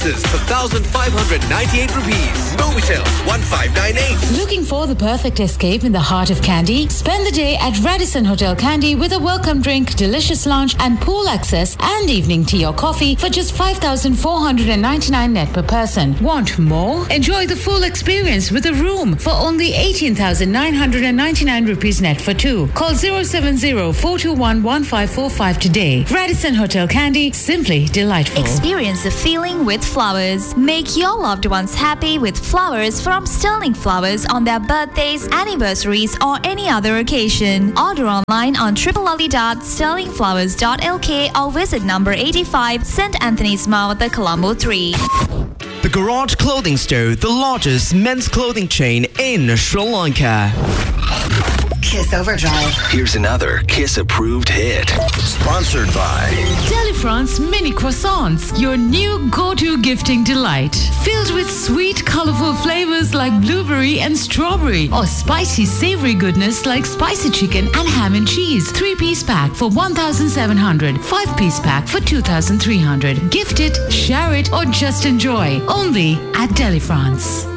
for 1,598 rupees. Novotel 1598. Looking for the perfect escape in the heart of Kandy? Spend the day at Radisson Hotel Kandy with a welcome drink, delicious lunch and pool access and evening tea or coffee for just 5,499 net per person. Want more? Enjoy the full experience with a room for only 18,999 rupees net for two. Call 070-421-1545 today. Radisson Hotel Kandy, simply delightful. Experience the feeling with flowers. Make your loved ones happy with flowers from Sterling Flowers on their birthdays, anniversaries or any other occasion. Order online on www.sterlingflowers.lk or visit number 85 St. Anthony's Mount, the Colombo 3. The Garage Clothing Store, the largest men's clothing chain in Sri Lanka. Kiss Overdrive. Here's another Kiss-approved hit. Sponsored by Delifrance Mini Croissants, your new go-to gifting delight. Filled with sweet, colorful flavors like blueberry and strawberry, or spicy, savory goodness like spicy chicken and ham and cheese. 3-piece pack for 1,700, 5-piece pack for 2,300. Gift it, share it, or just enjoy. Only at Delifrance.